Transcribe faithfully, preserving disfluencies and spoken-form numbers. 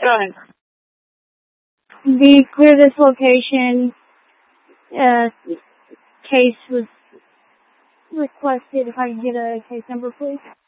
Go ahead. The clear this location uh, case was requested. If I can get a case number, please.